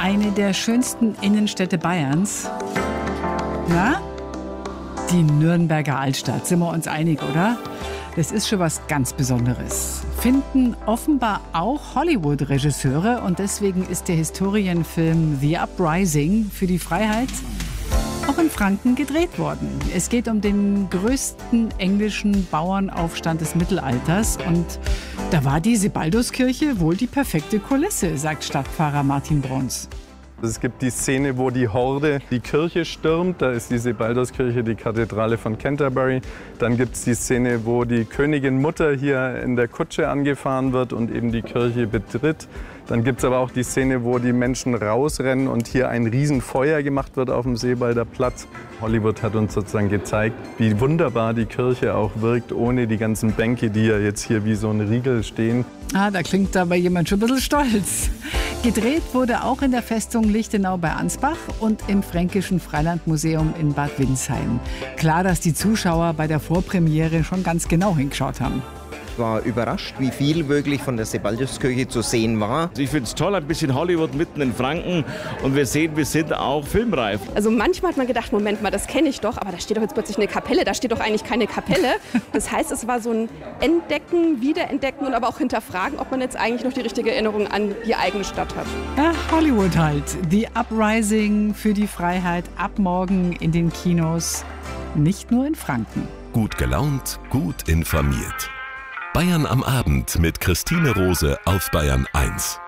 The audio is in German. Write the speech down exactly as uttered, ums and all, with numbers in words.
eine der schönsten Innenstädte Bayerns. Na? Die Nürnberger Altstadt, sind wir uns einig, oder? Das ist schon was ganz Besonderes. Finden offenbar auch Hollywood-Regisseure und deswegen ist der Historienfilm The Uprising für die Freiheit auch in Franken gedreht worden. Es geht um den größten englischen Bauernaufstand des Mittelalters und da war die Sebalduskirche wohl die perfekte Kulisse, sagt Stadtpfarrer Martin Bruns. Es gibt die Szene, wo die Horde die Kirche stürmt. Da ist die Sebalduskirche, die Kathedrale von Canterbury. Dann gibt es die Szene, wo die Königin Mutter hier in der Kutsche angefahren wird und eben die Kirche betritt. Dann gibt es aber auch die Szene, wo die Menschen rausrennen und hier ein Riesenfeuer gemacht wird auf dem Sebalder Platz. Hollywood hat uns sozusagen gezeigt, wie wunderbar die Kirche auch wirkt, ohne die ganzen Bänke, die ja jetzt hier wie so ein Riegel stehen. Ah, da klingt aber jemand schon ein bisschen stolz. Gedreht wurde auch in der Festung Lichtenau bei Ansbach und im Fränkischen Freilandmuseum in Bad Windsheim. Klar, dass die Zuschauer bei der Vorpremiere schon ganz genau hingeschaut haben. Ich war überrascht, wie viel wirklich von der Sebalduskirche zu sehen war. Ich finde es toll, ein bisschen Hollywood mitten in Franken und wir sehen, wir sind auch filmreif. Also manchmal hat man gedacht, Moment mal, das kenne ich doch, aber da steht doch jetzt plötzlich eine Kapelle, da steht doch eigentlich keine Kapelle. Das heißt, es war so ein Entdecken, Wiederentdecken und aber auch hinterfragen, ob man jetzt eigentlich noch die richtige Erinnerung an die eigene Stadt hat. Ja, Hollywood halt. The Uprising für die Freiheit ab morgen in den Kinos, nicht nur in Franken. Gut gelaunt, gut informiert. Bayern am Abend mit Christine Rose auf Bayern eins.